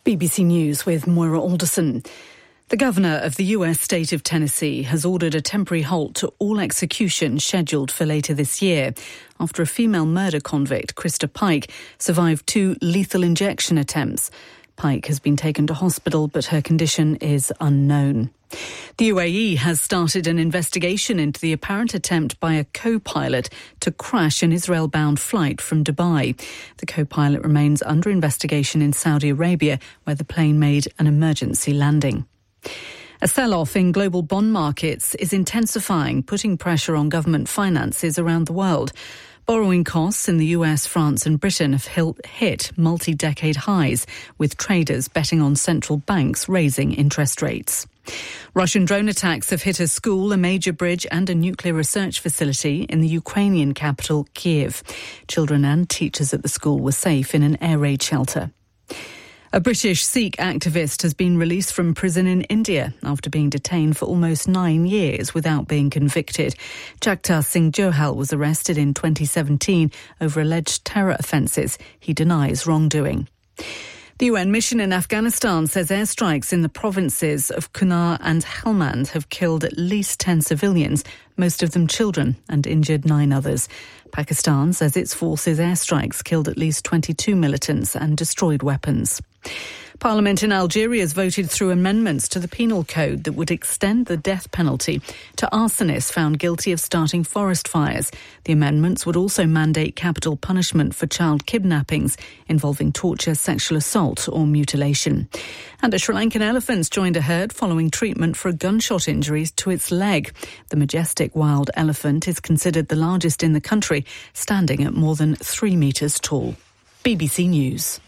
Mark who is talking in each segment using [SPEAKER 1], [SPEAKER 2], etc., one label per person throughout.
[SPEAKER 1] BBC News with Moira Alderson. The governor of the US state of Tennessee has ordered a temporary halt to all executions scheduled for later this year after a female murder convict, Krista Pike, survived 2 lethal injection attempts. Pike has been taken to hospital, but her condition is unknown. The UAE has started an investigation into the apparent attempt by a co-pilot to crash an Israel-bound flight from Dubai. The co-pilot remains under investigation in Saudi Arabia, where the plane made an emergency landing. A sell-off in global bond markets is intensifying, putting pressure on government finances around the world. Borrowing costs in the US, France and Britain have hit multi-decade highs, with traders betting on central banks raising interest rates. Russian drone attacks have hit a school, a major bridge and a nuclear research facility in the Ukrainian capital, Kiev. Children and teachers at the school were safe in an air raid shelter. A British Sikh activist has been released from prison in India after being detained for almost 9 years without being convicted. Jagtar Singh Johal was arrested in 2017 over alleged terror offences. He denies wrongdoing. The UN mission in Afghanistan says airstrikes in the provinces of Kunar and Helmand have killed at least 10 civilians, most of them children, and injured 9 others. Pakistan says its forces' airstrikes killed at least 22 militants and destroyed weapons. Parliament in Algeria has voted through amendments to the penal code that would extend the death penalty to arsonists found guilty of starting forest fires. The amendments would also mandate capital punishment for child kidnappings involving torture, sexual assault or mutilation. And a Sri Lankan elephant's joined a herd following treatment for a gunshot injury to its leg. The majestic wild elephant is considered the largest in the country, standing at more than 3 metres tall. BBC News.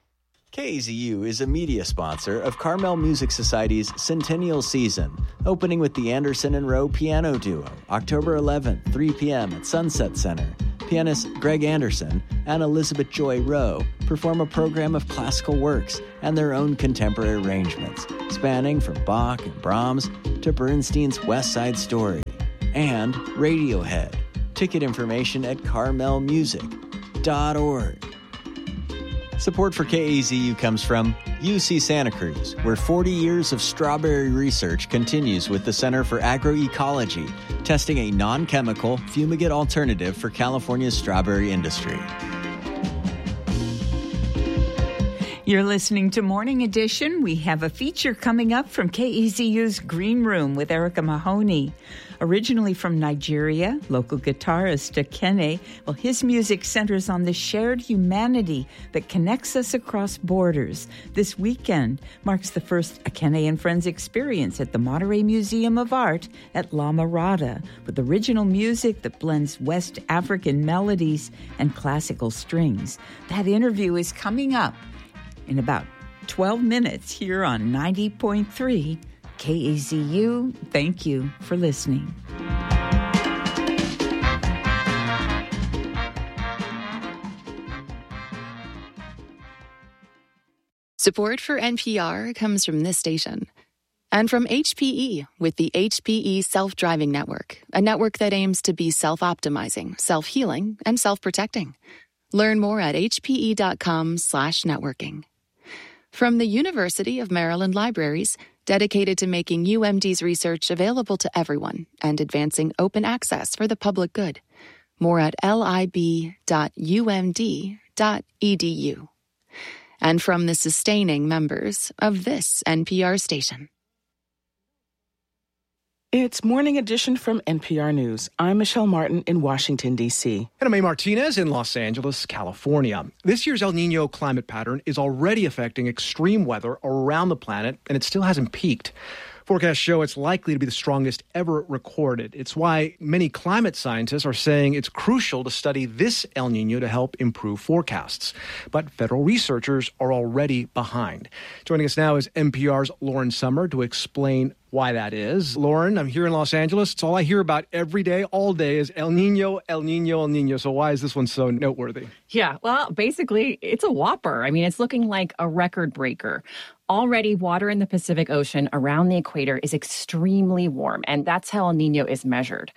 [SPEAKER 2] KAZU is a media sponsor of Carmel Music Society's Centennial Season, opening with the Anderson and Rowe Piano Duo, October 11th, 3 p.m. at Sunset Center. Pianists Greg Anderson and Elizabeth Joy Rowe perform a program of classical works and their own contemporary arrangements, spanning from Bach and Brahms to Bernstein's West Side Story and Radiohead. Ticket information at carmelmusic.org. Support for KAZU comes from UC Santa Cruz, where 40 years of strawberry research continues with the Center for Agroecology, testing a non-chemical, fumigate alternative for California's strawberry industry.
[SPEAKER 3] You're listening to Morning Edition. We have a feature coming up from KEZU's Green Room with Erica Mahoney. Originally from Nigeria, local guitarist Akene, his music centers on the shared humanity that connects us across borders. This weekend marks the first Akene and Friends experience at the Monterey Museum of Art at La Mirada, with original music that blends West African melodies and classical strings. That interview is coming up in about 12 minutes here on 90.3 KAZU. Thank you for listening.
[SPEAKER 4] Support for NPR comes from this station and from HPE with the HPE Self-Driving Network, a network that aims to be self-optimizing, self-healing, and self-protecting. Learn more at hpe.com/networking. From the University of Maryland Libraries, dedicated to making UMD's research available to everyone and advancing open access for the public good. More at lib.umd.edu. And from the sustaining members of this NPR station.
[SPEAKER 5] It's Morning Edition from NPR News. I'm Michelle Martin in Washington, D.C.
[SPEAKER 6] And I'm A. Martinez in Los Angeles, California. This year's El Niño climate pattern is already affecting extreme weather around the planet, and it still hasn't peaked. Forecasts show it's likely to be the strongest ever recorded. It's why many climate scientists are saying it's crucial to study this El Niño to help improve forecasts. But federal researchers are already behind. Joining us now is NPR's Lauren Sommer to explain why that is. Lauren, I'm here in Los Angeles. It's all I hear about every day, all day is El Niño, El Niño, El Niño. So why is this one so noteworthy?
[SPEAKER 7] Yeah, well, basically, it's a whopper. I mean, it's looking like a record breaker. Already, water in the Pacific Ocean around the equator is extremely warm, and that's how El Niño is measured.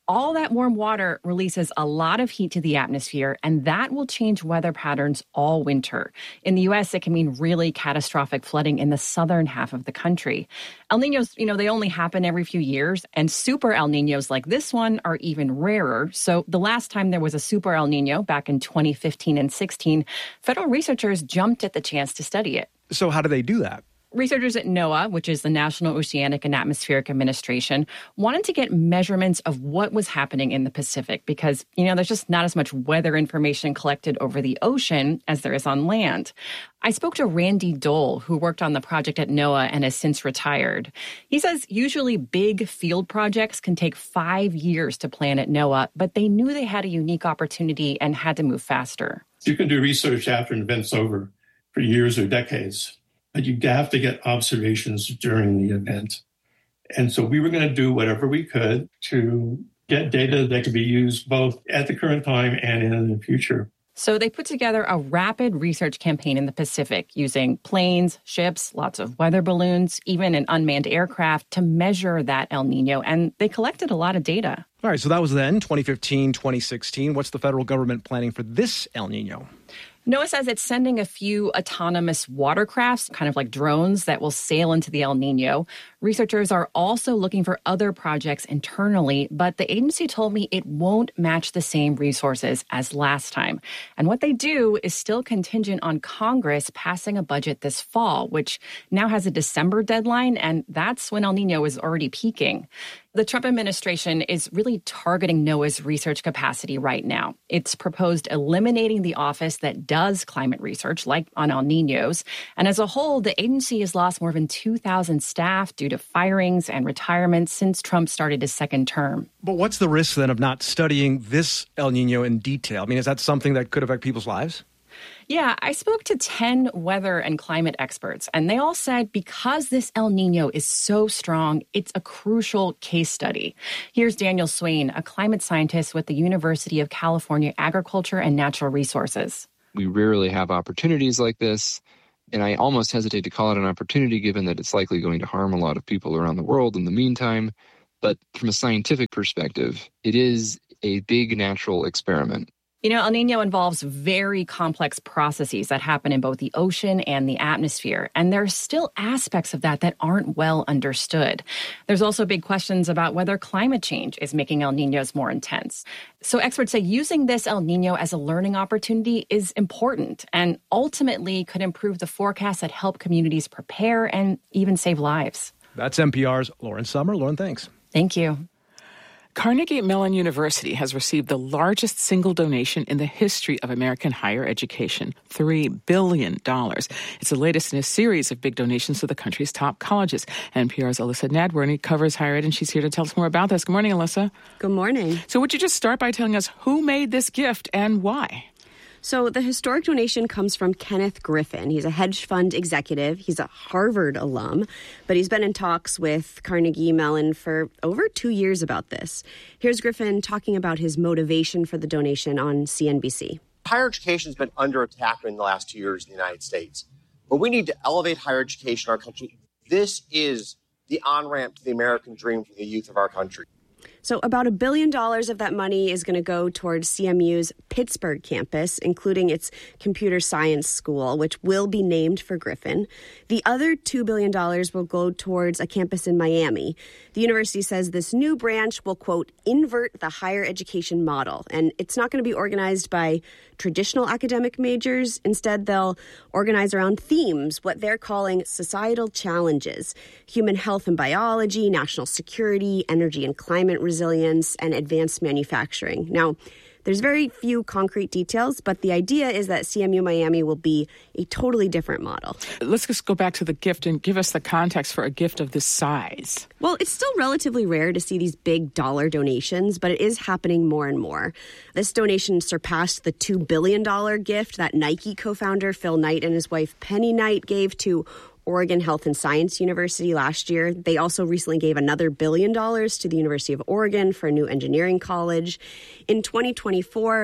[SPEAKER 7] All that warm water releases a lot of heat to the atmosphere, and that will change weather patterns all winter. In the U.S., it can mean really catastrophic flooding in the southern half of the country. El Niños, they only happen every few years, and super El Niños like this one are even rarer. So the last time there was a super El Niño, back in 2015 and 16, federal researchers jumped at the chance to study it.
[SPEAKER 6] So how do they do that?
[SPEAKER 7] Researchers at NOAA, which is the National Oceanic and Atmospheric Administration, wanted to get measurements of what was happening in the Pacific because, there's just not as much weather information collected over the ocean as there is on land. I spoke to Randy Dole, who worked on the project at NOAA and has since retired. He says usually big field projects can take 5 years to plan at NOAA, but they knew they had a unique opportunity and had to move faster.
[SPEAKER 8] You can do research after an event's over for years or decades. But you have to get observations during the event. And so we were going to do whatever we could to get data that could be used both at the current time and in the future.
[SPEAKER 7] So they put together a rapid research campaign in the Pacific using planes, ships, lots of weather balloons, even an unmanned aircraft to measure that El Niño. And they collected a lot of data.
[SPEAKER 6] All right, so that was then 2015, 2016. What's the federal government planning for this El Niño?
[SPEAKER 7] NOAA says it's sending a few autonomous watercrafts, kind of like drones, that will sail into the El Niño. Researchers are also looking for other projects internally, but the agency told me it won't match the same resources as last time. And what they do is still contingent on Congress passing a budget this fall, which now has a December deadline, and that's when El Niño is already peaking. The Trump administration is really targeting NOAA's research capacity right now. It's proposed eliminating the office that does climate research, like on El Niños. And as a whole, the agency has lost more than 2,000 staff due to firings and retirements since Trump started his second term.
[SPEAKER 6] But what's the risk then of not studying this El Niño in detail? I mean, is that something that could affect people's lives?
[SPEAKER 7] Yeah, I spoke to 10 weather and climate experts, and they all said because this El Niño is so strong, it's a crucial case study. Here's Daniel Swain, a climate scientist with the University of California Agriculture and Natural Resources.
[SPEAKER 9] We rarely have opportunities like this, and I almost hesitate to call it an opportunity given that it's likely going to harm a lot of people around the world in the meantime. But from a scientific perspective, it is a big natural experiment.
[SPEAKER 7] El Niño involves very complex processes that happen in both the ocean and the atmosphere, and there are still aspects of that aren't well understood. There's also big questions about whether climate change is making El Niños more intense. So experts say using this El Niño as a learning opportunity is important and ultimately could improve the forecasts that help communities prepare and even save lives.
[SPEAKER 6] That's NPR's Lauren Sommer. Lauren, thanks.
[SPEAKER 7] Thank you.
[SPEAKER 5] Carnegie Mellon University has received the largest single donation in the history of American higher education, $3 billion. It's the latest in a series of big donations to the country's top colleges. NPR's Alyssa Nadworny covers higher ed, and she's here to tell us more about this. Good morning, Alyssa.
[SPEAKER 10] Good morning.
[SPEAKER 5] So would you just start by telling us who made this gift and why?
[SPEAKER 10] So the historic donation comes from Kenneth Griffin. He's a hedge fund executive. He's a Harvard alum, but he's been in talks with Carnegie Mellon for over 2 years about this. Here's Griffin talking about his motivation for the donation on CNBC.
[SPEAKER 11] Higher education has been under attack in the last 2 years in the United States, but we need to elevate higher education in our country. This is the on-ramp to the American dream for the youth of our country.
[SPEAKER 10] So about $1 billion of that money is going to go towards CMU's Pittsburgh campus, including its computer science school, which will be named for Griffin. The other $2 billion will go towards a campus in Miami. The university says this new branch will, quote, invert the higher education model. And it's not going to be organized by traditional academic majors. Instead, they'll organize around themes, what they're calling societal challenges: human health and biology, national security, energy and climate resilience, and advanced manufacturing. Now, there's very few concrete details, but the idea is that CMU Miami will be a totally different model.
[SPEAKER 5] Let's just go back to the gift and give us the context for a gift of this size.
[SPEAKER 10] Well, it's still relatively rare to see these big dollar donations, but it is happening more and more. This donation surpassed the $2 billion gift that Nike co-founder Phil Knight and his wife Penny Knight gave to Oregon Health and Science University last year. They also recently gave another $1 billion to the University of Oregon for a new engineering college. In 2024,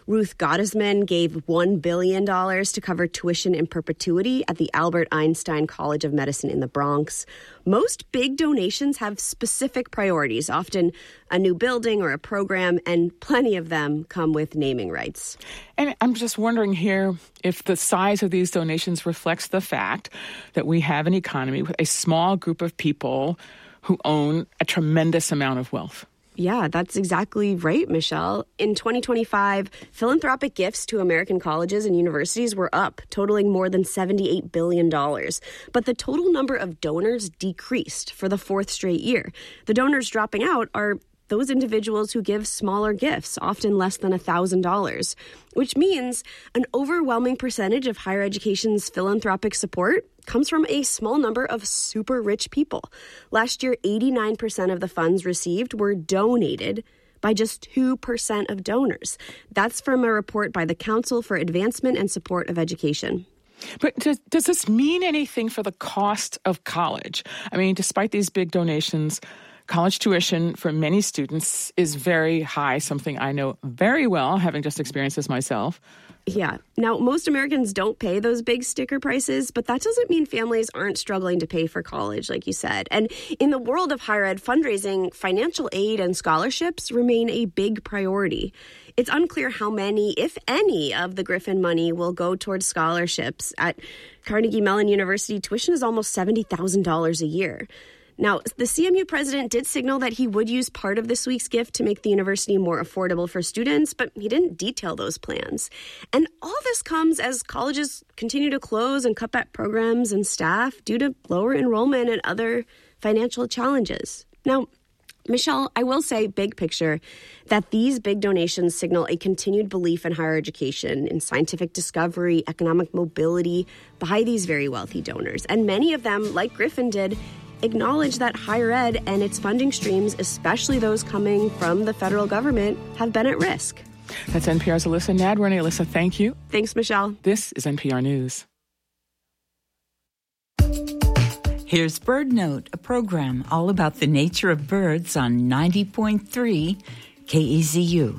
[SPEAKER 10] Ruth Gottesman gave $1 billion to cover tuition in perpetuity at the Albert Einstein College of Medicine in the Bronx. Most big donations have specific priorities, often a new building or a program, and plenty of them come with naming rights.
[SPEAKER 5] And I'm just wondering here if the size of these donations reflects the fact that we have an economy with a small group of people who own a tremendous amount of wealth.
[SPEAKER 10] Yeah, that's exactly right, Michelle. In 2025, philanthropic gifts to American colleges and universities were up, totaling more than $78 billion. But the total number of donors decreased for the fourth straight year. The donors dropping out are those individuals who give smaller gifts, often less than $1,000, which means an overwhelming percentage of higher education's philanthropic support comes from a small number of super rich people. Last year, 89% of the funds received were donated by just 2% of donors. That's from a report by the Council for Advancement and Support of Education.
[SPEAKER 5] But does this mean anything for the cost of college? I mean, despite these big donations, college tuition for many students is very high, something I know very well, having just experienced this myself.
[SPEAKER 10] Yeah. Now, most Americans don't pay those big sticker prices, but that doesn't mean families aren't struggling to pay for college, like you said. And in the world of higher ed fundraising, financial aid and scholarships remain a big priority. It's unclear how many, if any, of the Griffin money will go towards scholarships. At Carnegie Mellon University, tuition is almost $70,000 a year. Now, the CMU president did signal that he would use part of this week's gift to make the university more affordable for students, but he didn't detail those plans. And all this comes as colleges continue to close and cut back programs and staff due to lower enrollment and other financial challenges. Now, Michelle, I will say, big picture, that these big donations signal a continued belief in higher education, in scientific discovery, economic mobility by these very wealthy donors. And many of them, like Griffin did, acknowledge that higher ed and its funding streams, especially those coming from the federal government, have been at risk.
[SPEAKER 5] That's NPR's Alyssa Nadworny. Alyssa, thank you.
[SPEAKER 10] Thanks, Michelle.
[SPEAKER 5] This is NPR News.
[SPEAKER 3] Here's Bird Note, a program all about the nature of birds on 90.3 KEZU.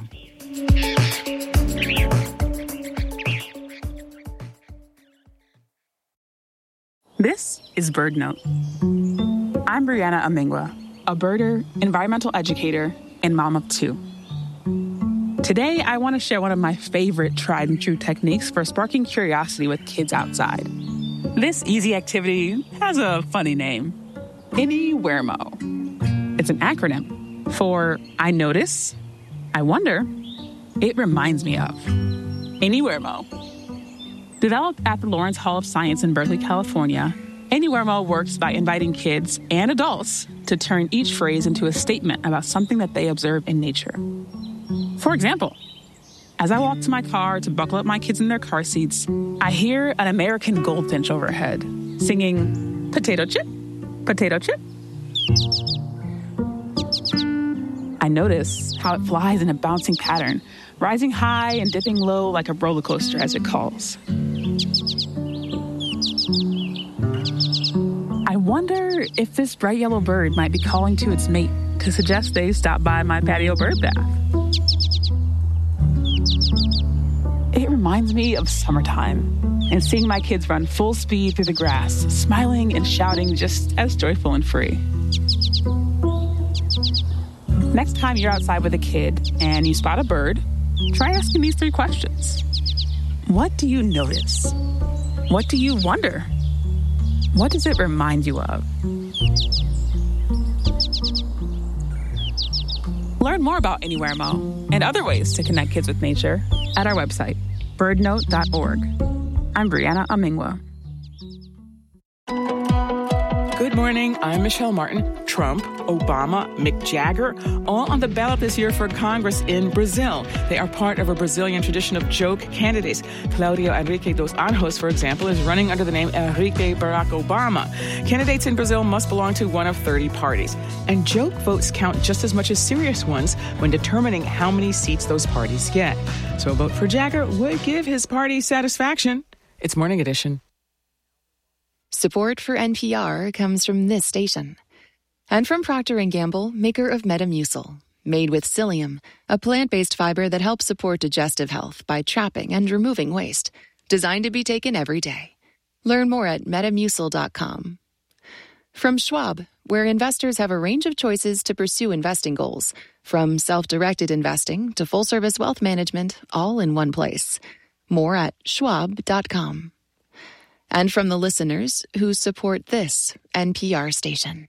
[SPEAKER 12] This is Bird Note. I'm Brianna Amingwa, a birder, environmental educator, and mom of two. Today, I want to share one of my favorite tried and true techniques for sparking curiosity with kids outside. This easy activity has a funny name, Anywheremo. It's an acronym for I notice, I wonder, it reminds me of. Anywheremo. Developed at the Lawrence Hall of Science in Berkeley, California, Anywheremo works by inviting kids and adults to turn each phrase into a statement about something that they observe in nature. For example, as I walk to my car to buckle up my kids in their car seats, I hear an American goldfinch overhead singing, "Potato chip, potato chip." I notice how it flies in a bouncing pattern, rising high and dipping low like a roller coaster as it calls. I wonder if this bright yellow bird might be calling to its mate to suggest they stop by my patio bird bath. It reminds me of summertime and seeing my kids run full speed through the grass, smiling and shouting just as joyful and free. Next time you're outside with a kid and you spot a bird, try asking these 3 questions. What do you notice? What do you wonder? What does it remind you of? Learn more about Anywheremo and other ways to connect kids with nature at our website, birdnote.org. I'm Brianna Amingwa.
[SPEAKER 5] Good morning. I'm Michelle Martin. Trump, Obama, Mick Jagger, all on the ballot this year for Congress in Brazil. They are part of a Brazilian tradition of joke candidates. Claudio Henrique dos Anjos, for example, is running under the name Enrique Barack Obama. Candidates in Brazil must belong to one of 30 parties. And joke votes count just as much as serious ones when determining how many seats those parties get. So a vote for Jagger would give his party satisfaction. It's Morning Edition.
[SPEAKER 4] Support for NPR comes from this station. And from Procter & Gamble, maker of Metamucil. made with psyllium, a plant-based fiber that helps support digestive health by trapping and removing waste. Designed to be taken every day. Learn more at metamucil.com. From Schwab, where investors have a range of choices to pursue investing goals, from self-directed investing to full-service wealth management, all in one place. More at schwab.com. And from the listeners who support this NPR station.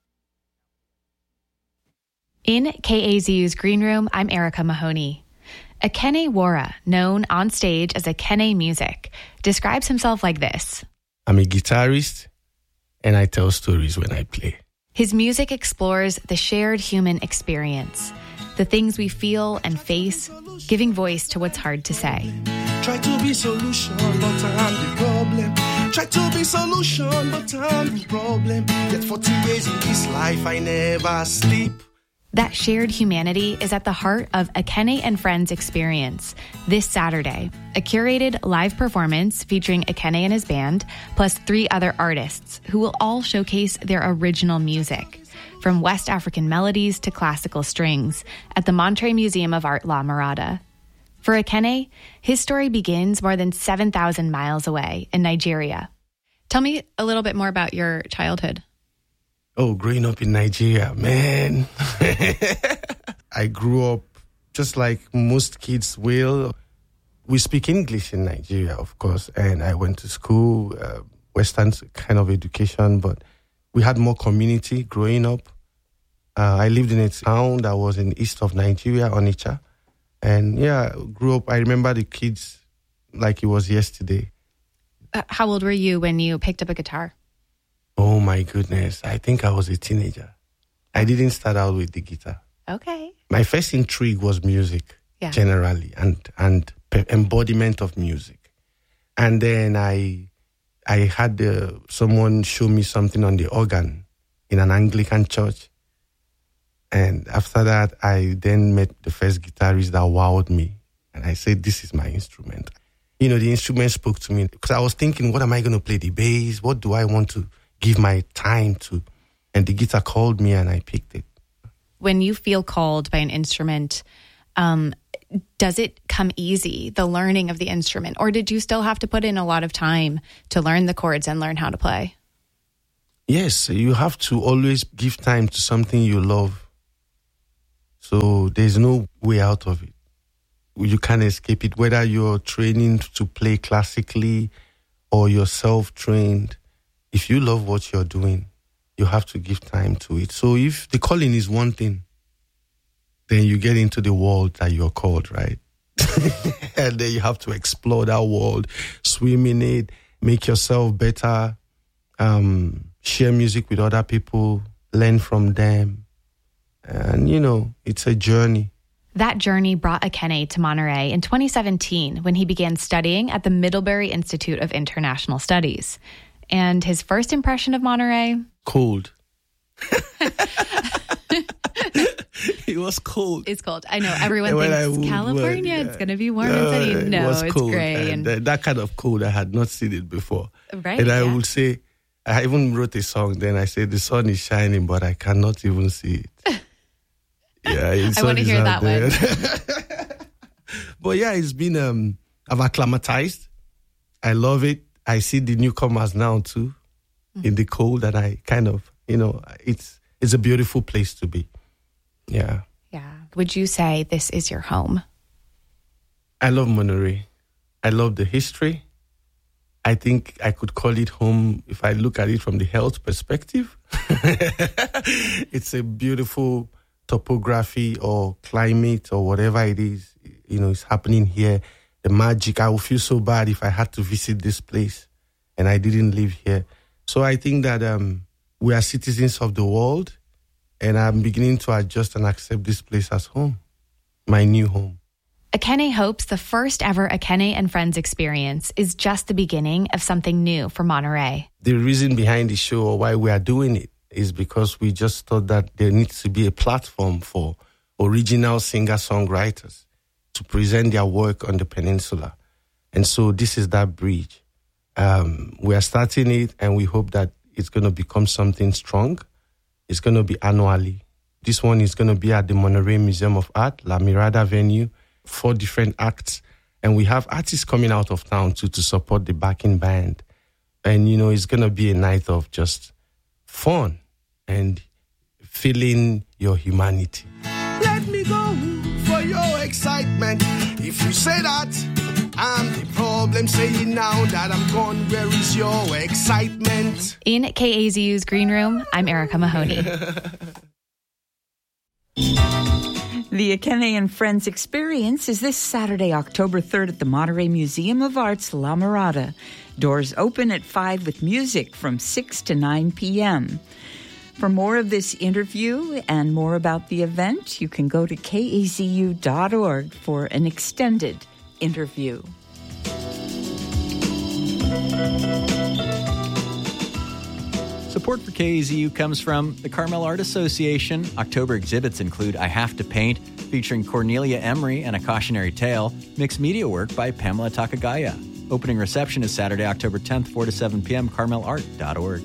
[SPEAKER 13] In KAZU's Green Room, I'm Erica Mahoney. Ekene Wora, known on stage as Ekene Music, describes himself like this.
[SPEAKER 14] I'm a guitarist, and I tell stories when I play.
[SPEAKER 13] His music explores the shared human experience, the things we feel and face, giving voice to what's hard to say.
[SPEAKER 15] Try to be solution, but I'm the problem. Try to be solution, but I'm the problem. Yet 40 years in this life, I never sleep.
[SPEAKER 13] That shared humanity is at the heart of Ekene and Friends Experience this Saturday, a curated live performance featuring Ekene and his band, plus 3 other artists who will all showcase their original music, from West African melodies to classical strings, at the Monterey Museum of Art La Mirada. For Ekene, his story begins more than 7,000 miles away in Nigeria. Tell me a little bit more about your childhood.
[SPEAKER 14] Oh, growing up in Nigeria, man. I grew up just like most kids will. We speak English in Nigeria, of course, and I went to school, Western kind of education, but we had more community growing up. I lived in a town that was in the east of Nigeria, Onitsha. And yeah, grew up, I remember the kids like it was yesterday.
[SPEAKER 13] How old were you when you picked up a guitar?
[SPEAKER 14] Oh my goodness, I think I was a teenager. I didn't start out with the guitar.
[SPEAKER 13] Okay.
[SPEAKER 14] My first intrigue was music, generally, and embodiment of music. And then I had someone show me something on the organ in an Anglican church. And after that, I then met the first guitarist that wowed me. And I said, this is my instrument. You know, the instrument spoke to me because I was thinking, what am I going to play? The bass? What do I want to give my time to? And the guitar called me and I picked it.
[SPEAKER 13] When you feel called by an instrument, does it come easy, the learning of the instrument? Or did you still have to put in a lot of time to learn the chords and learn how to play?
[SPEAKER 14] Yes, you have to always give time to something you love. So there's no way out of it. You can't escape it, whether you're training to play classically or you're self-trained. If you love what you're doing, you have to give time to it. So if the calling is one thing, then you get into the world that you're called, right? And then you have to explore that world, swim in it, make yourself better, share music with other people, learn from them. And, you know, it's a journey.
[SPEAKER 13] That journey brought Ekene to Monterey in 2017 when he began studying at the Middlebury Institute of International Studies. And his first impression of Monterey?
[SPEAKER 14] Cold. It was cold.
[SPEAKER 13] It's cold. I know. Everyone thinks California, it's going to be warm and sunny. No, it's
[SPEAKER 14] cold.
[SPEAKER 13] gray.
[SPEAKER 14] And that kind of cold, I had not seen it before.
[SPEAKER 13] Right.
[SPEAKER 14] And I would say, I even wrote a song then. I said, the sun is shining, but I cannot even see it. Yeah,
[SPEAKER 13] I want to hear that one.
[SPEAKER 14] But yeah, it's been, I've acclimatized. I love it. I see the newcomers now too, in the cold, and I kind of, you know, it's a beautiful place to be. Yeah.
[SPEAKER 13] Yeah. Would you say this is your home?
[SPEAKER 14] I love Monterey. I love the history. I think I could call it home if I look at it from the health perspective. It's a beautiful topography or climate or whatever it is, you know, it's happening here. The magic, I would feel so bad if I had to visit this place and I didn't live here. So I think that we are citizens of the world, and I'm beginning to adjust and accept this place as home, my new home.
[SPEAKER 13] Ekene hopes the first ever Ekene and Friends experience is just the beginning of something new for Monterey.
[SPEAKER 14] The reason behind the show, or why we are doing it, is because we just thought that there needs to be a platform for original singer-songwriters to present their work on the peninsula. And so this is that bridge. We are starting it, and we hope that it's going to become something strong. It's going to be annually. This one is going to be at the Monterey Museum of Art, La Mirada venue, 4 different acts. And we have artists coming out of town too to support the backing band. And, it's going to be a night of just fun and feeling your humanity.
[SPEAKER 15] Let me go for your excitement. If you say that, I'm the problem. Say it now that I'm gone. Where is your excitement?
[SPEAKER 13] In KAZU's Green Room, I'm Erica Mahoney.
[SPEAKER 3] The Akene and Friends Experience is this Saturday, October 3rd at the Monterey Museum of Art's La Mirada. Doors open at 5 with music from 6 to 9 p.m. For more of this interview and more about the event, you can go to kazu.org for an extended interview.
[SPEAKER 2] Support for KAZU comes from the Carmel Art Association. October exhibits include I Have to Paint, featuring Cornelia Emery and A Cautionary Tale, mixed media work by Pamela Takagaya. Opening reception is Saturday, October 10th, 4 to 7 p.m., carmelart.org.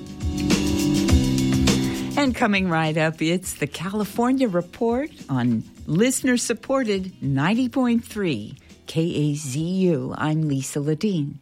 [SPEAKER 3] And coming right up, it's the California Report on listener-supported 90.3 KAZU. I'm Lisa Ledeen.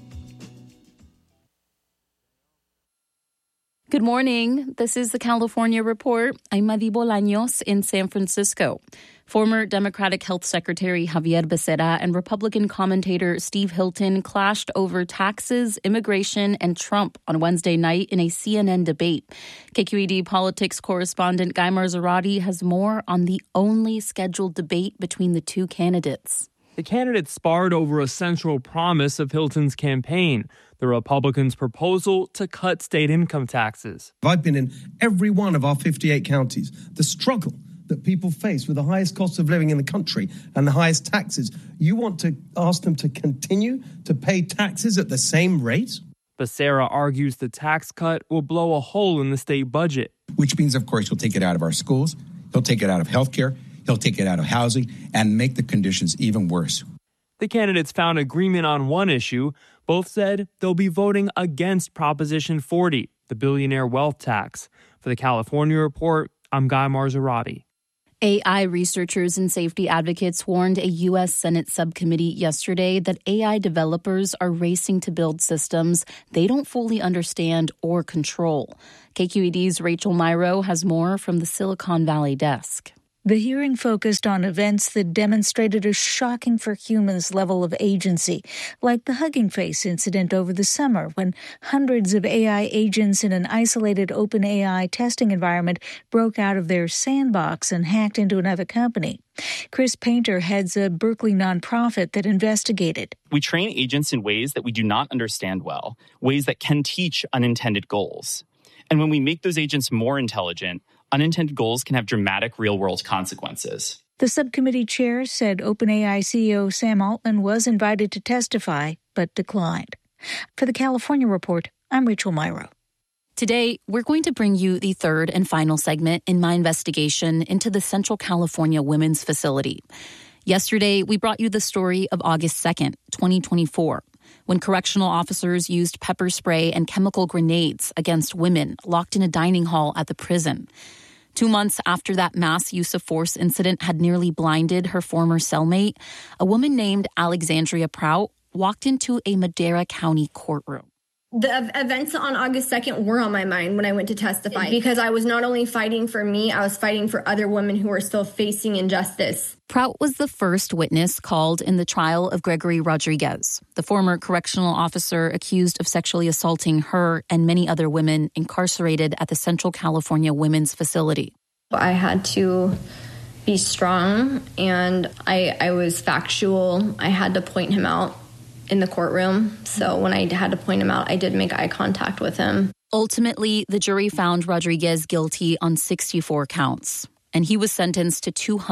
[SPEAKER 16] Good morning. This is the California Report. I'm Madi Bolaños in San Francisco. Former Democratic Health Secretary Javier Becerra and Republican commentator Steve Hilton clashed over taxes, immigration, and Trump on Wednesday night in a CNN debate. KQED politics correspondent Guy Marzorati has more on the only scheduled debate between the two candidates.
[SPEAKER 17] The candidates sparred over a central promise of Hilton's campaign, the Republicans' proposal to cut state income taxes.
[SPEAKER 18] I've been in every one of our 58 counties. The struggle that people face with the highest cost of living in the country and the highest taxes. You want to ask them to continue to pay taxes at the same rate?
[SPEAKER 17] Becerra argues the tax cut will blow a hole in the state budget.
[SPEAKER 19] Which means, of course, he'll take it out of our schools, he'll take it out of healthcare, he'll take it out of housing, and make the conditions even worse.
[SPEAKER 17] The candidates found agreement on one issue. Both said they'll be voting against Proposition 40, the billionaire wealth tax. For the California Report, I'm Guy Marzorati.
[SPEAKER 16] AI researchers and safety advocates warned a U.S. Senate subcommittee yesterday that AI developers are racing to build systems they don't fully understand or control. KQED's Rachel Myrow has more from the Silicon Valley desk.
[SPEAKER 20] The hearing focused on events that demonstrated a shocking for humans level of agency, like the Hugging Face incident over the summer when hundreds of AI agents in an isolated OpenAI testing environment broke out of their sandbox and hacked into another company. Chris Painter heads a Berkeley nonprofit that investigated.
[SPEAKER 21] We train agents in ways that we do not understand well, ways that can teach unintended goals. And when we make those agents more intelligent, unintended goals can have dramatic real-world consequences.
[SPEAKER 20] The subcommittee chair said OpenAI CEO Sam Altman was invited to testify, but declined. For the California Report, I'm Rachel Myrow.
[SPEAKER 16] Today, we're going to bring you the third and final segment in my investigation into the Central California Women's Facility. Yesterday, we brought you the story of August 2nd, 2024, when correctional officers used pepper spray and chemical grenades against women locked in a dining hall at the prison. 2 months after that mass use of force incident had nearly blinded her former cellmate, a woman named Alexandria Prout walked into a Madera County courtroom.
[SPEAKER 22] The events on August 2nd were on my mind when I went to testify because I was not only fighting for me, I was fighting for other women who are still facing injustice.
[SPEAKER 16] Prout was the first witness called in the trial of Gregory Rodriguez, the former correctional officer accused of sexually assaulting her and many other women incarcerated at the Central California Women's Facility.
[SPEAKER 22] I had to be strong, and I was factual. I had to point him out in the courtroom. So when I had to point him out, I did make eye contact with him.
[SPEAKER 16] Ultimately, the jury found Rodriguez guilty on 64 counts, and he was sentenced to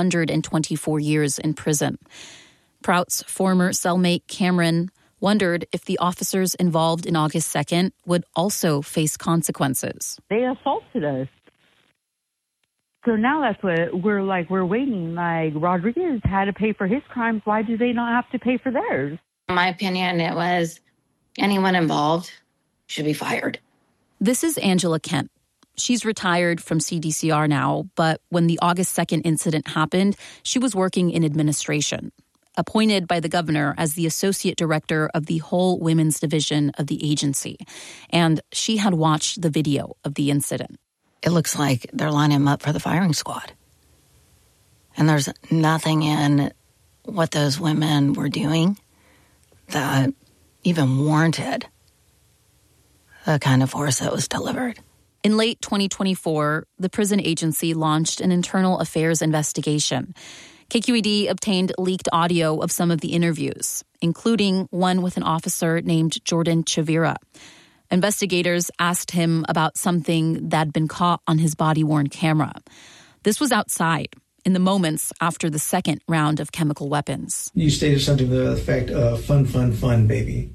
[SPEAKER 16] 224 years in prison. Prout's former cellmate, Cameron, wondered if the officers involved in August 2nd would also face consequences.
[SPEAKER 23] They assaulted us. So now that's what we're waiting. Like, Rodriguez had to pay for his crimes. Why do they not have to pay for theirs?
[SPEAKER 24] In my opinion, it was anyone involved should be fired.
[SPEAKER 16] This is Angela Kent. She's retired from CDCR now, but when the August 2nd incident happened, she was working in administration, appointed by the governor as the associate director of the whole women's division of the agency. And she had watched the video of the incident.
[SPEAKER 1] It looks like they're lining him up for the firing squad. And there's nothing in what those women were doing that even warranted the kind of force that was delivered.
[SPEAKER 16] In late 2024, the prison agency launched an internal affairs investigation. KQED obtained leaked audio of some of the interviews, including one with an officer named Jordan Chavira. Investigators asked him about something that had been caught on his body-worn camera. This was outside, in the moments after the second round of chemical weapons.
[SPEAKER 8] You stated something to the effect of fun, fun, fun, baby.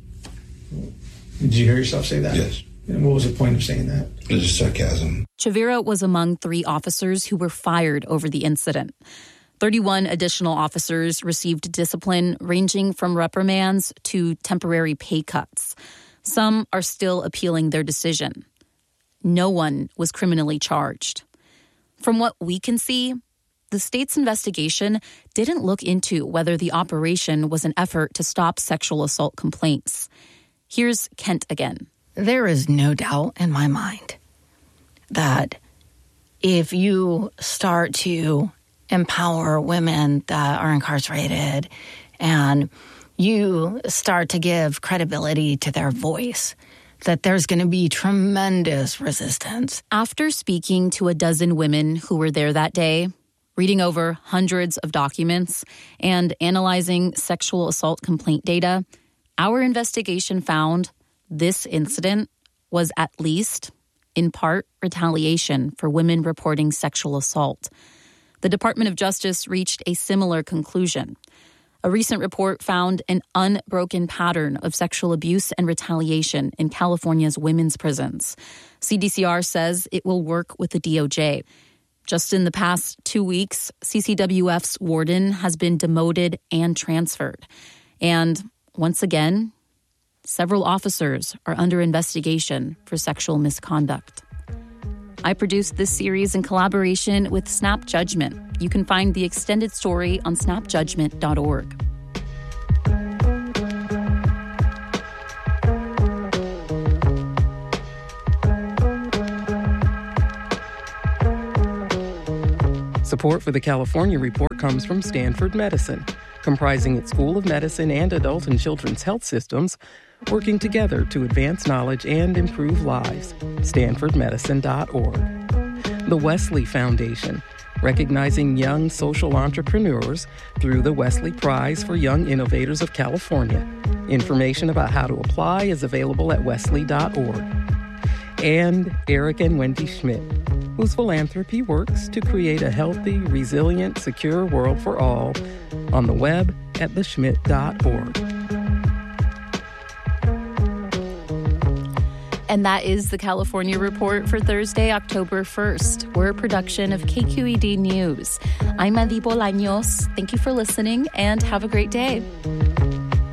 [SPEAKER 8] Did you hear yourself say that?
[SPEAKER 9] Yes.
[SPEAKER 8] And what was the point of saying that?
[SPEAKER 9] It was sarcasm.
[SPEAKER 16] Chavira was among 3 officers who were fired over the incident. 31 additional officers received discipline ranging from reprimands to temporary pay cuts. Some are still appealing their decision. No one was criminally charged. From what we can see, the state's investigation didn't look into whether the operation was an effort to stop sexual assault complaints. Here's Kent again.
[SPEAKER 1] There is no doubt in my mind that if you start to empower women that are incarcerated and you start to give credibility to their voice, that there's going to be tremendous resistance.
[SPEAKER 16] After speaking to a dozen women who were there that day, reading over hundreds of documents, and analyzing sexual assault complaint data, our investigation found this incident was at least, in part, retaliation for women reporting sexual assault. The Department of Justice reached a similar conclusion. A recent report found an unbroken pattern of sexual abuse and retaliation in California's women's prisons. CDCR says it will work with the DOJ. Just in the past 2 weeks, CCWF's warden has been demoted and transferred. And once again, several officers are under investigation for sexual misconduct. I produced this series in collaboration with Snap Judgment. You can find the extended story on snapjudgment.org.
[SPEAKER 24] Support for the California Report comes from Stanford Medicine, comprising its School of Medicine and Adult and Children's Health Systems, working together to advance knowledge and improve lives. StanfordMedicine.org. The Wesley Foundation, recognizing young social entrepreneurs through the Wesley Prize for Young Innovators of California. Information about how to apply is available at wesley.org. And Eric and Wendy Schmidt, whose philanthropy works to create a healthy, resilient, secure world for all on the web at theschmidt.org.
[SPEAKER 16] And that is the California Report for Thursday, October 1st. We're a production of KQED News. I'm Adi Bolaños. Thank you for listening and have a great day.